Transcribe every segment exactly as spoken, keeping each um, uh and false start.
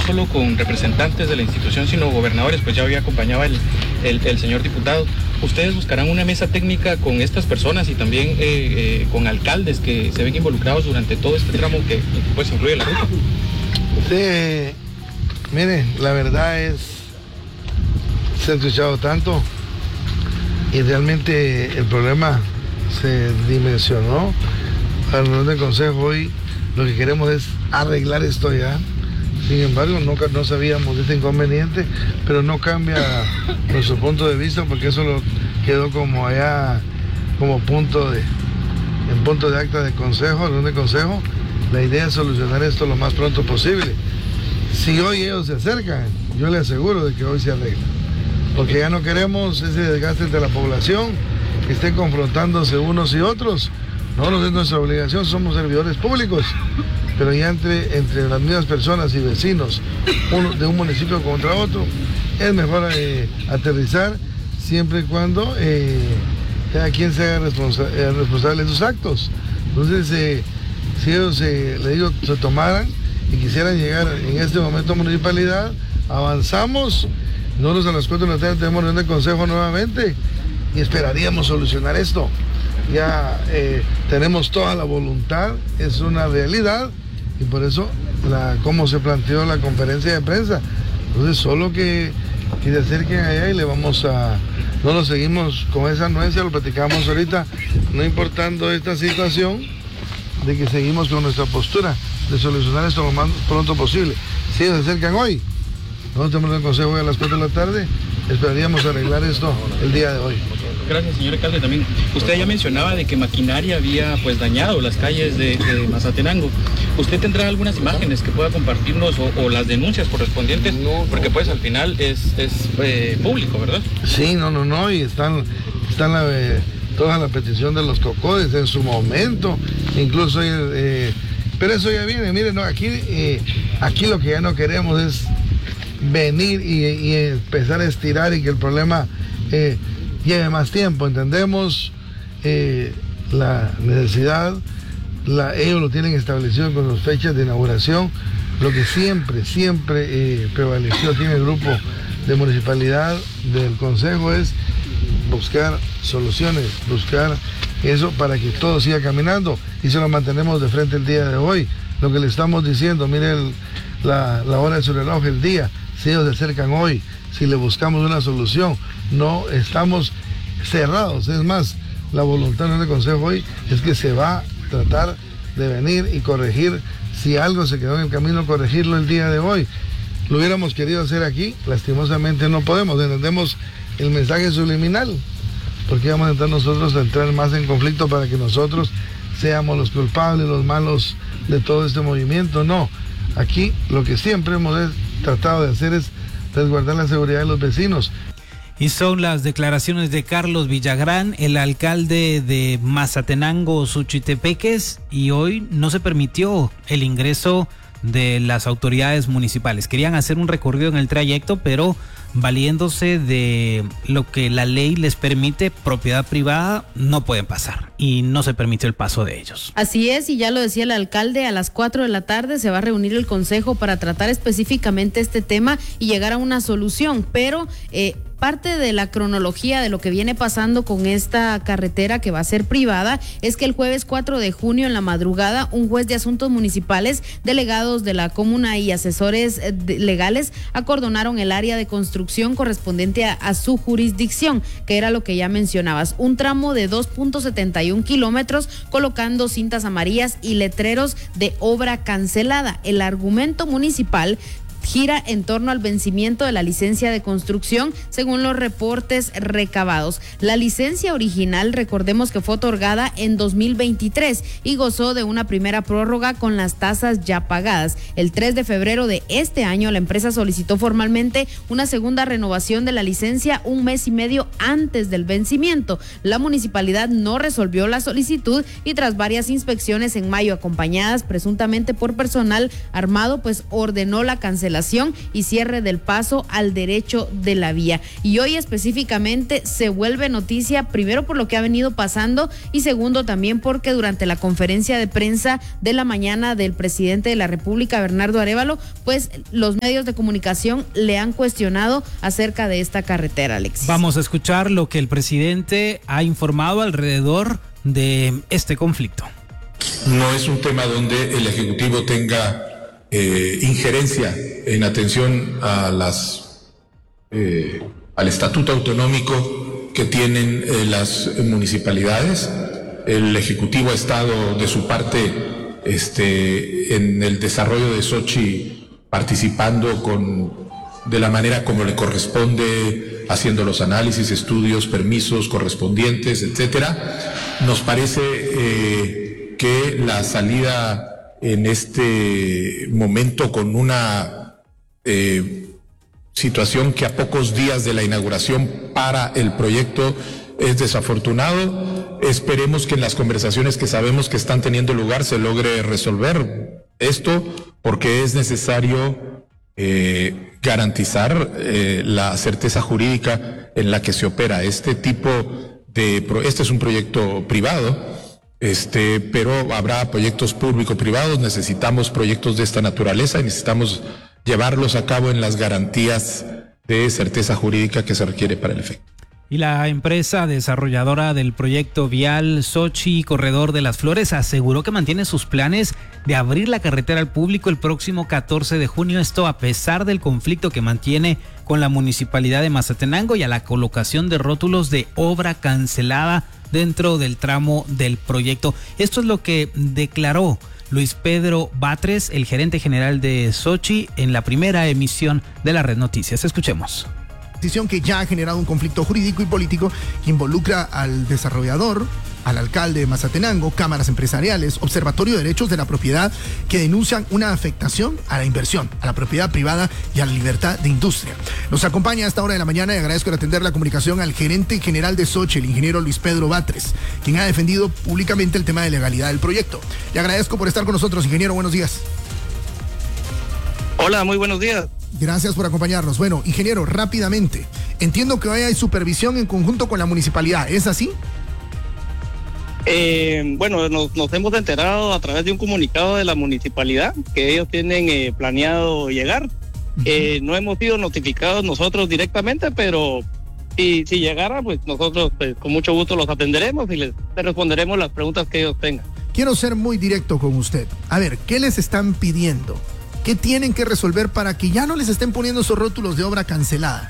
solo con representantes de la institución, sino gobernadores, pues ya había acompañado el, el, el señor diputado. ¿Ustedes buscarán una mesa técnica con estas personas y también eh, eh, con alcaldes que se ven involucrados durante todo este tramo que pues incluye la ruta? Sí, mire, la verdad es, se ha escuchado tanto y realmente el problema se dimensionó. Al reunión del consejo hoy lo que queremos es arreglar esto ya. Sin embargo, nunca no sabíamos de este inconveniente, pero no cambia nuestro punto de vista porque eso lo quedó como allá, como punto de, en punto de acta de consejo, reunión de consejo. La idea es solucionar esto lo más pronto posible. Si hoy ellos se acercan, yo les aseguro de que hoy se arregla. Porque ya no queremos ese desgaste entre la población, que estén confrontándose unos y otros. No, no es nuestra obligación, somos servidores públicos. Pero ya entre, entre las mismas personas y vecinos uno, de un municipio contra otro, es mejor eh, aterrizar siempre y cuando eh, cada quien sea responsa eh, responsable de sus actos. Entonces, eh, si ellos, eh, le digo, se tomaran y quisieran llegar en este momento a municipalidad, avanzamos. Nosotros a las cuatro de la tarde tenemos reunión de consejo nuevamente y esperaríamos solucionar esto. Ya eh, tenemos toda la voluntad, es una realidad. Y por eso, la, como se planteó la conferencia de prensa, entonces solo que, que se acerquen allá y le vamos a, no lo seguimos con esa anuencia, lo platicamos ahorita, no importando esta situación, de que seguimos con nuestra postura de solucionar esto lo más pronto posible. Si ellos se acercan hoy, nosotros tenemos el consejo hoy a las cuatro de la tarde, esperaríamos arreglar esto el día de hoy. Gracias, señor alcalde. También usted ya mencionaba de que maquinaria había pues dañado las calles de, de Mazatenango. ¿Usted tendrá algunas imágenes que pueda compartirnos o, o las denuncias correspondientes? No, porque no. Pues al final es, es eh, público, ¿verdad? Sí, no, no, no, y están, están la, eh, toda la petición de los cocodes en su momento, incluso, eh, pero eso ya viene, miren, no, aquí, eh, aquí lo que ya no queremos es venir y, y empezar a estirar y que el problema eh, lleve más tiempo. Entendemos eh, la necesidad, la, ellos lo tienen establecido con las fechas de inauguración. Lo que siempre, siempre eh, prevaleció aquí en el grupo de municipalidad del consejo es buscar soluciones, buscar eso para que todo siga caminando y se lo mantenemos de frente el día de hoy. Lo que le estamos diciendo, mire el, la, la hora de su reloj, el día, si ellos se acercan hoy, si le buscamos una solución, no estamos cerrados. Es más, la voluntad del consejo hoy es que se va a tratar de venir y corregir, si algo se quedó en el camino, corregirlo el día de hoy. Lo hubiéramos querido hacer aquí, lastimosamente no podemos, entendemos el mensaje subliminal, porque vamos a entrar nosotros a entrar más en conflicto para que nosotros seamos los culpables, los malos de todo este movimiento. No, aquí lo que siempre hemos tratado de hacer es resguardar la seguridad de los vecinos. Y son las declaraciones de Carlos Villagrán, el alcalde de Mazatenango, Suchitepeques, y hoy no se permitió el ingreso de las autoridades municipales. Querían hacer un recorrido en el trayecto, pero valiéndose de lo que la ley les permite, propiedad privada, no pueden pasar y no se permitió el paso de ellos. Así es, y ya lo decía el alcalde, a las cuatro de la tarde se va a reunir el consejo para tratar específicamente este tema y llegar a una solución, pero eh, parte de la cronología de lo que viene pasando con esta carretera que va a ser privada es que el jueves cuatro de junio en la madrugada un juez de asuntos municipales, delegados de la comuna y asesores legales acordonaron el área de construcción correspondiente a, a su jurisdicción, que era lo que ya mencionabas, un tramo de dos punto setenta y un kilómetros, colocando cintas amarillas y letreros de obra cancelada. El argumento municipal gira en torno al vencimiento de la licencia de construcción según los reportes recabados. La licencia original, recordemos que fue otorgada en dos mil veintitrés y gozó de una primera prórroga con las tasas ya pagadas. El tres de febrero de este año la empresa solicitó formalmente una segunda renovación de la licencia un mes y medio antes del vencimiento. La municipalidad no resolvió la solicitud y tras varias inspecciones en mayo acompañadas presuntamente por personal armado, pues ordenó la cancelación cancelación y cierre del paso al derecho de la vía. Y hoy específicamente se vuelve noticia, primero por lo que ha venido pasando y segundo también porque durante la conferencia de prensa de la mañana del presidente de la República, Bernardo Arévalo, pues los medios de comunicación le han cuestionado acerca de esta carretera, Alexis. Vamos a escuchar lo que el presidente ha informado alrededor de este conflicto. No es un tema donde el Ejecutivo tenga eh, injerencia en atención a las eh, al estatuto autonómico que tienen eh, las municipalidades. El Ejecutivo ha estado de su parte este, en el desarrollo de Sochi, participando con, de la manera como le corresponde, haciendo los análisis, estudios, permisos correspondientes, etcétera. Nos parece eh, que la salida en este momento con una eh, situación que a pocos días de la inauguración para el proyecto es desafortunado. Esperemos que en las conversaciones que sabemos que están teniendo lugar se logre resolver esto, porque es necesario eh, garantizar eh, la certeza jurídica en la que se opera este tipo de... Este es un proyecto privado, este, pero habrá proyectos público-privados. Necesitamos proyectos de esta naturaleza y necesitamos llevarlos a cabo en las garantías de certeza jurídica que se requiere para el efecto. Y la empresa desarrolladora del proyecto vial Sochi Corredor de las Flores aseguró que mantiene sus planes de abrir la carretera al público el próximo catorce de junio, esto a pesar del conflicto que mantiene con la municipalidad de Mazatenango y a la colocación de rótulos de obra cancelada dentro del tramo del proyecto. Esto es lo que declaró Luis Pedro Batres, el gerente general de Sochi, en la primera emisión de la Red Noticias. Escuchemos. Decisión que ya ha generado un conflicto jurídico y político que involucra al desarrollador, al alcalde de Mazatenango, cámaras empresariales, Observatorio de Derechos de la Propiedad, que denuncian una afectación a la inversión, a la propiedad privada y a la libertad de industria. Nos acompaña a esta hora de la mañana y agradezco el atender la comunicación al gerente general de Sochi, el ingeniero Luis Pedro Batres, quien ha defendido públicamente el tema de legalidad del proyecto. Le agradezco por estar con nosotros, ingeniero. Buenos días. Hola, muy buenos días. Gracias por acompañarnos. Bueno, ingeniero, rápidamente, entiendo que hoy hay supervisión en conjunto con la municipalidad, ¿es así? Eh, bueno, nos, nos hemos enterado a través de un comunicado de la municipalidad que ellos tienen eh, planeado llegar. Uh-huh. Eh, no hemos sido notificados nosotros directamente, pero si, si llegara, pues nosotros pues, con mucho gusto los atenderemos y les responderemos las preguntas que ellos tengan. Quiero ser muy directo con usted. A ver, ¿qué les están pidiendo? ¿Qué tienen que resolver para que ya no les estén poniendo esos rótulos de obra cancelada?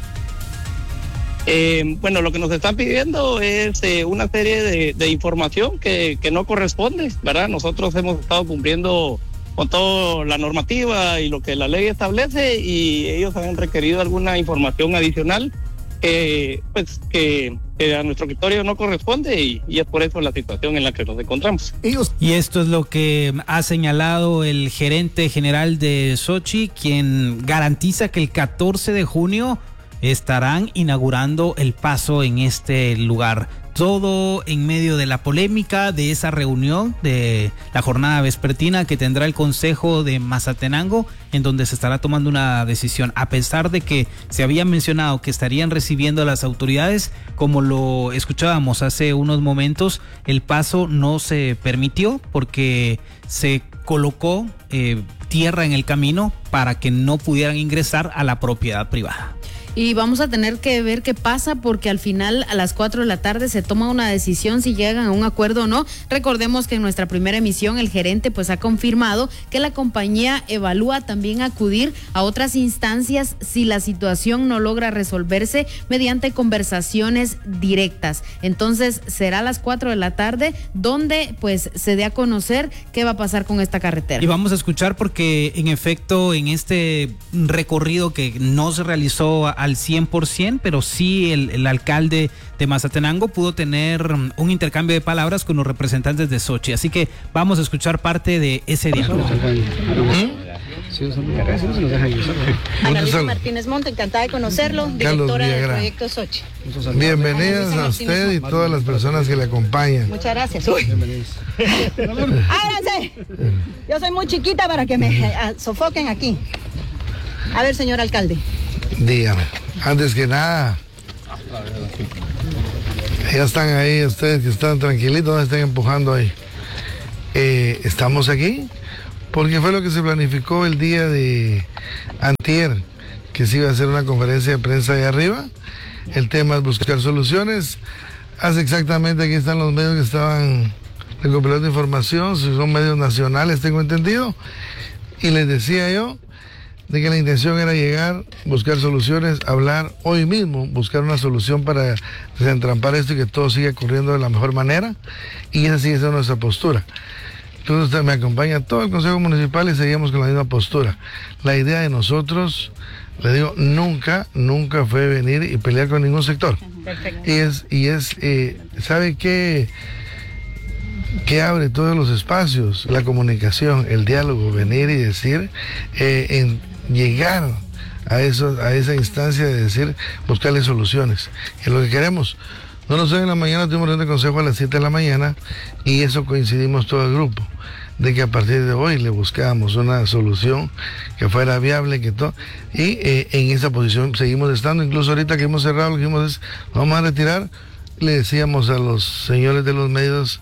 Eh, bueno, lo que nos están pidiendo es eh, una serie de, de información que, que no corresponde, ¿verdad? Nosotros hemos estado cumpliendo con toda la normativa y lo que la ley establece, y ellos han requerido alguna información adicional que, pues, que, que a nuestro criterio no corresponde, y, y es por eso la situación en la que nos encontramos. Ellos... Y esto es lo que ha señalado el gerente general de Sochi, quien garantiza que el catorce de junio estarán inaugurando el paso en este lugar. Todo en medio de la polémica de esa reunión de la jornada vespertina que tendrá el Consejo de Mazatenango, en donde se estará tomando una decisión. A pesar de que se había mencionado que estarían recibiendo a las autoridades, como lo escuchábamos hace unos momentos, el paso no se permitió porque se colocó eh, tierra en el camino para que no pudieran ingresar a la propiedad privada. Y vamos a tener que ver qué pasa, porque al final a las cuatro de la tarde se toma una decisión si llegan a un acuerdo o no. Recordemos que en nuestra primera emisión el gerente pues ha confirmado que la compañía evalúa también acudir a otras instancias si la situación no logra resolverse mediante conversaciones directas. Entonces será a las cuatro de la tarde donde pues se dé a conocer qué va a pasar con esta carretera. Y vamos a escuchar, porque en efecto en este recorrido que no se realizó a al cien por ciento, pero sí el, el alcalde de Mazatenango pudo tener un intercambio de palabras con los representantes de Sochi. Así que vamos a escuchar parte de ese diálogo. Ana Luisa Martínez Monte, encantada de conocerlo, directora del proyecto Sochi. Bienvenidas a usted y todas las personas que le acompañan. Muchas gracias. Ábranse. Yo soy muy chiquita para que me sofoquen aquí. A ver, señor alcalde. Dígame, antes que nada, ya están ahí ustedes que están tranquilitos, no estén empujando ahí. Eh, estamos aquí porque fue lo que se planificó el día de antier, que se iba a hacer una conferencia de prensa de arriba. El tema es buscar soluciones. Hace exactamente, aquí están los medios que estaban recopilando información, son medios nacionales, tengo entendido, y les decía yo de que la intención era llegar, buscar soluciones, hablar hoy mismo, buscar una solución para desentrampar esto y que todo siga corriendo de la mejor manera, y esa sigue siendo nuestra postura. Entonces usted me acompaña todo el Consejo Municipal y seguimos con la misma postura. La idea de nosotros, le digo, nunca, nunca fue venir y pelear con ningún sector. Perfecto. Y es, y es eh, ¿sabe qué? Que abre todos los espacios, la comunicación, el diálogo, venir y decir, eh, en llegar a, eso, a esa instancia de decir, buscarle soluciones. Es lo que queremos. No lo sé, en la mañana tuvimos reunión de consejo a las siete de la mañana y eso coincidimos todo el grupo, de que a partir de hoy le buscábamos una solución que fuera viable, que todo, y eh, en esa posición seguimos estando. Incluso ahorita que hemos cerrado, lo que dijimos es, vamos a retirar, le decíamos a los señores de los medios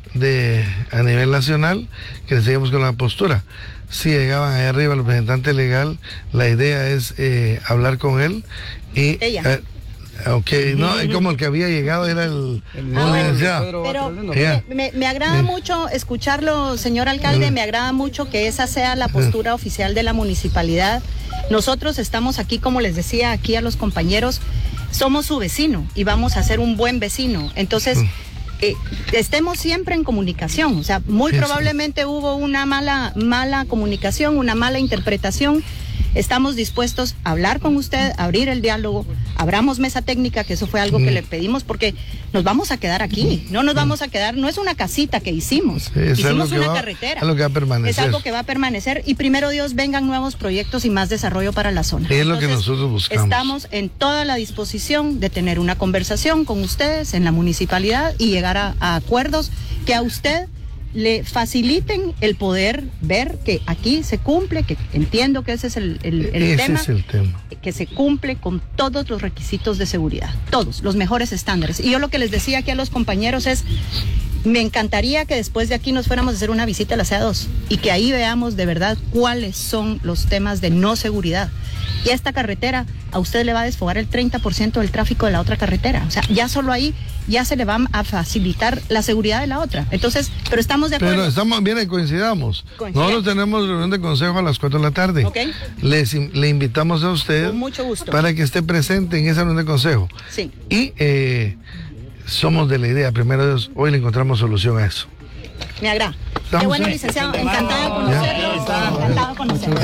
de a nivel nacional que le seguimos con la postura. Si llegaban ahí arriba el representante legal, la idea es eh, hablar con él y ella. Eh, ok, no, es como el que había llegado era el, el ah, bueno, pero yeah. me, me agrada yeah. mucho escucharlo, señor alcalde, mm. me agrada mucho que esa sea la postura mm. oficial de la municipalidad. Nosotros estamos aquí, como les decía aquí a los compañeros, somos su vecino y vamos a ser un buen vecino. Entonces, mm. Eh, estemos siempre en comunicación, o sea, muy sí, probablemente sí. hubo una mala, mala comunicación, una mala interpretación. Estamos dispuestos a hablar con usted, a abrir el diálogo, abramos mesa técnica, que eso fue algo mm. que le pedimos, porque nos vamos a quedar aquí, no nos vamos a quedar, no es una casita que hicimos, sí, hicimos una va, carretera, es, lo que va a permanecer. Es algo que va a permanecer y primero Dios vengan nuevos proyectos y más desarrollo para la zona. Es Entonces, lo que nosotros buscamos. Estamos en toda la disposición de tener una conversación con ustedes en la municipalidad y llegar a, a acuerdos que a usted le faciliten el poder ver que aquí se cumple, que entiendo que ese es el, el, el, ese tema, es el tema, que se cumple con todos los requisitos de seguridad, todos, los mejores estándares. Y yo lo que les decía aquí a los compañeros es, me encantaría que después de aquí nos fuéramos a hacer una visita a la C A dos y que ahí veamos de verdad cuáles son los temas de no seguridad. Y esta carretera a usted le va a desfogar el treinta por ciento del tráfico de la otra carretera. O sea, ya solo ahí ya se le va a facilitar la seguridad de la otra. Entonces, pero estamos de acuerdo. Pero estamos bien y coincidamos. Nosotros tenemos reunión de consejo a las cuatro de la tarde. Okay. Les, le invitamos a usted con mucho gusto para que esté presente en esa reunión de consejo. Sí. Y eh, somos de la idea, primero Dios, hoy le encontramos solución a eso. Me agrada. Qué bueno, licenciado. Encantado de conocerlo. Encantado de conocerlo.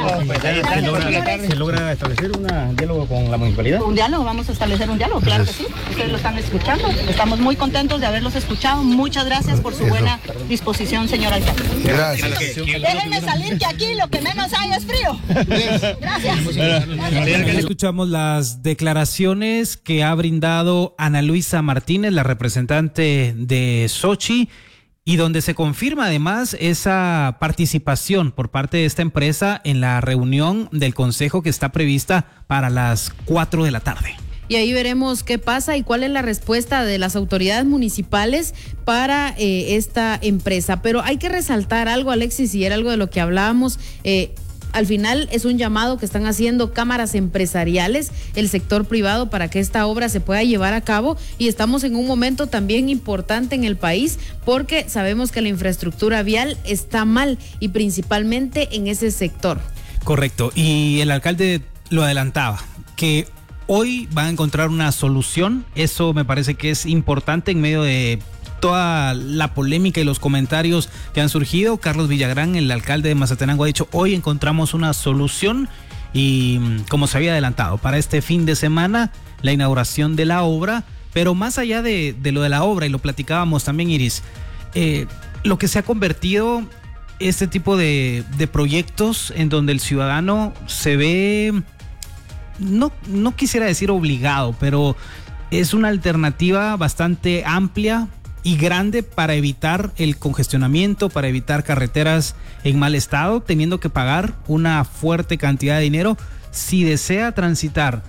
¿Se logra establecer un diálogo con la municipalidad? Un diálogo, vamos a establecer un diálogo, claro que sí. Ustedes lo están escuchando. Estamos muy contentos de haberlos escuchado. Muchas gracias por su buena disposición, señor alcalde. Gracias. Déjenme salir, que aquí lo que menos hay es frío. Gracias. Gracias. Escuchamos las declaraciones que ha brindado Ana Luisa Martínez, la representante de Sochi, y donde se confirma además esa participación por parte de esta empresa en la reunión del consejo que está prevista para las cuatro de la tarde. Y ahí veremos qué pasa y cuál es la respuesta de las autoridades municipales para eh, esta empresa. Pero hay que resaltar algo, Alexis, y era algo de lo que hablábamos. Eh, Al final es un llamado que están haciendo cámaras empresariales, el sector privado, para que esta obra se pueda llevar a cabo, y estamos en un momento también importante en el país porque sabemos que la infraestructura vial está mal y principalmente en ese sector. Correcto, y el alcalde lo adelantaba, que hoy van a encontrar una solución. Eso me parece que es importante en medio de toda la polémica y los comentarios que han surgido. Carlos Villagrán, el alcalde de Mazatenango, ha dicho: hoy encontramos una solución, y como se había adelantado, para este fin de semana la inauguración de la obra. Pero más allá de, de lo de la obra, y lo platicábamos también, Iris, eh, lo que se ha convertido este tipo de, de proyectos en donde el ciudadano se ve, no, no quisiera decir obligado, pero es una alternativa bastante amplia y grande para evitar el congestionamiento, para evitar carreteras en mal estado, teniendo que pagar una fuerte cantidad de dinero si desea transitar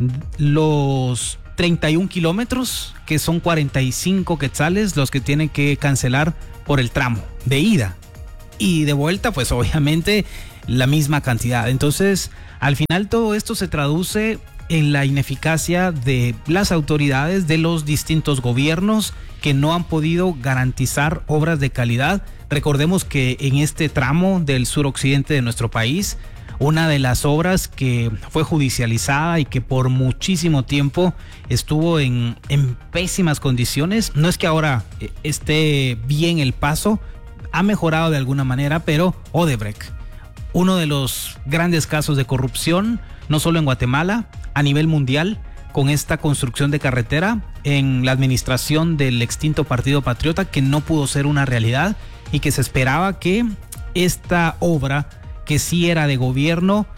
los treinta y un kilómetros, que son cuarenta y cinco quetzales los que tienen que cancelar por el tramo de ida, y de vuelta pues obviamente la misma cantidad. Entonces al final todo esto se traduce en la ineficacia de las autoridades, de los distintos gobiernos que no han podido garantizar obras de calidad. Recordemos que en este tramo del suroccidente de nuestro país, una de las obras que fue judicializada y que por muchísimo tiempo estuvo en, en pésimas condiciones, no es que ahora esté bien el paso, ha mejorado de alguna manera, pero Odebrecht, uno de los grandes casos de corrupción, no solo en Guatemala, a nivel mundial, con esta construcción de carretera en la administración del extinto Partido Patriota, que no pudo ser una realidad y que se esperaba que esta obra, que sí era de gobierno,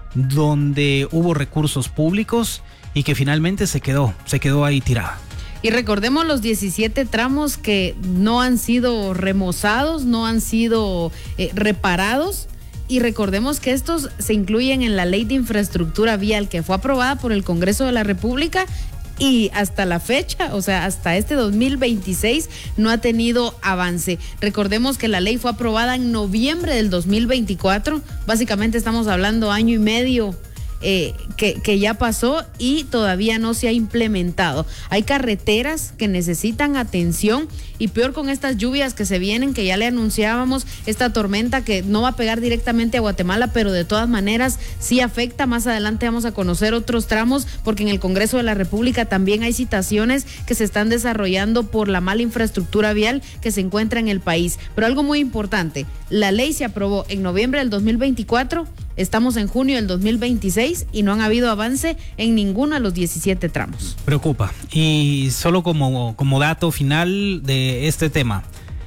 donde hubo recursos públicos, y que finalmente se quedó, se quedó ahí tirada. Y recordemos los diecisiete tramos que no han sido remozados, no han sido eh, reparados. Y recordemos que estos se incluyen en la Ley de Infraestructura Vial, que fue aprobada por el Congreso de la República, y hasta la fecha, o sea, hasta este dos mil veintiséis, no ha tenido avance. Recordemos que la ley fue aprobada en noviembre del dos mil veinticuatro, básicamente estamos hablando año y medio Eh, que, que ya pasó y todavía no se ha implementado. Hay carreteras que necesitan atención, y peor con estas lluvias que se vienen, que ya le anunciábamos, esta tormenta que no va a pegar directamente a Guatemala, pero de todas maneras sí afecta. Más adelante vamos a conocer otros tramos, porque en el Congreso de la República también hay citaciones que se están desarrollando por la mala infraestructura vial que se encuentra en el país. Pero algo muy importante, la ley se aprobó en noviembre del dos mil veinticuatro, estamos en junio del dos mil veintiséis y no han habido avance en ninguno de los diecisiete tramos. Preocupa. Y solo como, como dato final de este tema,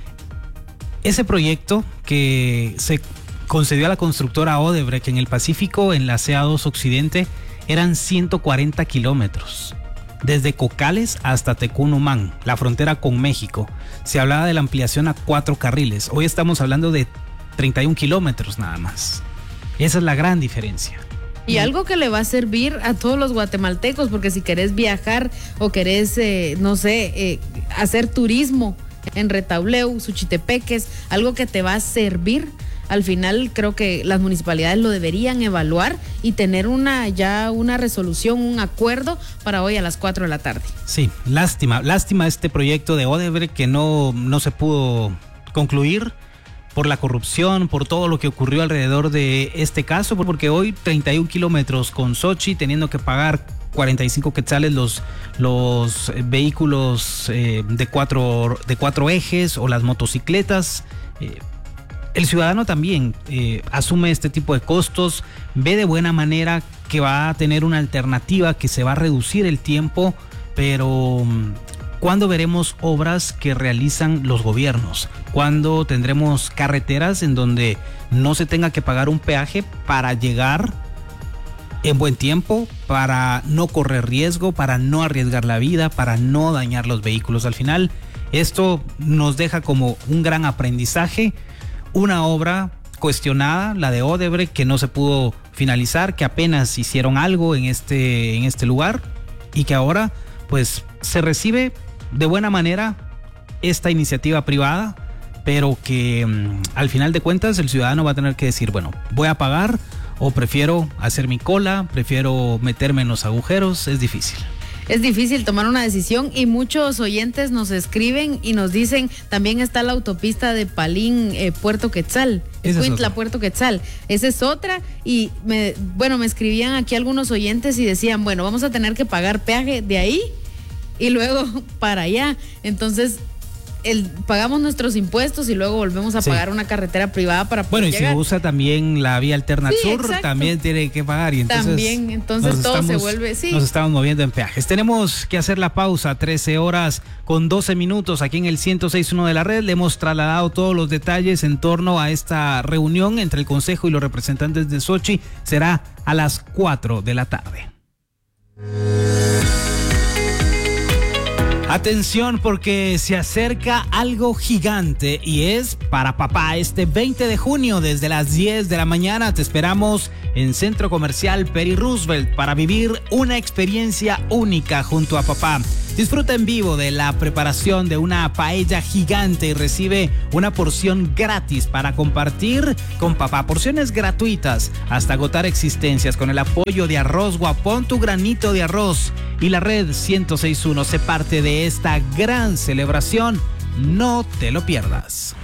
ese proyecto que se concedió a la constructora Odebrecht en el Pacífico, en la C A dos Occidente, eran ciento cuarenta kilómetros, desde Cocales hasta Tecunumán, la frontera con México. Se hablaba de la ampliación a cuatro carriles. Hoy estamos hablando de treinta y un kilómetros nada más. Esa es la gran diferencia. Y algo que le va a servir a todos los guatemaltecos, porque si querés viajar o querés, eh, no sé, eh, hacer turismo en Retauleu, Suchitepeques, algo que te va a servir, al final creo que las municipalidades lo deberían evaluar y tener una ya una resolución, un acuerdo para hoy a las cuatro de la tarde. Sí, lástima, lástima este proyecto de Odebrecht que no, no se pudo concluir por la corrupción, por todo lo que ocurrió alrededor de este caso, porque hoy treinta y un kilómetros con Sochi, teniendo que pagar cuarenta y cinco quetzales los, los vehículos eh, de, cuatro, de cuatro ejes o las motocicletas. Eh, el ciudadano también eh, asume este tipo de costos, ve de buena manera que va a tener una alternativa, que se va a reducir el tiempo, pero ¿cuándo veremos obras que realizan los gobiernos? ¿Cuándo tendremos carreteras en donde no se tenga que pagar un peaje para llegar en buen tiempo, para no correr riesgo, para no arriesgar la vida, para no dañar los vehículos? Al final, esto nos deja como un gran aprendizaje, una obra cuestionada, la de Odebrecht, que no se pudo finalizar, que apenas hicieron algo en este, en este lugar, y que ahora pues se recibe de buena manera esta iniciativa privada, pero que mmm, al final de cuentas el ciudadano va a tener que decir, bueno, voy a pagar o prefiero hacer mi cola, prefiero meterme en los agujeros. Es difícil. Es difícil tomar una decisión, y muchos oyentes nos escriben y nos dicen, también está la autopista de Palín, eh, Puerto Quetzal, Escuintla, es Puerto Quetzal, esa es otra. Y me, bueno, me escribían aquí algunos oyentes y decían, bueno, vamos a tener que pagar peaje de ahí y luego para allá. Entonces el, pagamos nuestros impuestos y luego volvemos a sí. pagar una carretera privada para poder Bueno, y llegar. si usa también la vía Alterna Sí, Sur, exacto. también tiene que pagar. Y entonces también, entonces todo estamos, se vuelve, sí. Nos estamos moviendo en peajes. Tenemos que hacer la pausa, trece horas con doce minutos aquí en el ciento seis punto uno de la red. Le hemos trasladado todos los detalles en torno a esta reunión entre el Consejo y los representantes de Sochi. Será a las cuatro de la tarde. Atención porque se acerca algo gigante y es para papá. Este veinte de junio desde las diez de la mañana te esperamos en Centro Comercial Peri Roosevelt para vivir una experiencia única junto a papá. Disfruta en vivo de la preparación de una paella gigante y recibe una porción gratis para compartir con papá. Porciones gratuitas hasta agotar existencias con el apoyo de Arroz Guapón, tu granito de arroz. Y la red ciento seis punto uno se parte de esta gran celebración. No te lo pierdas.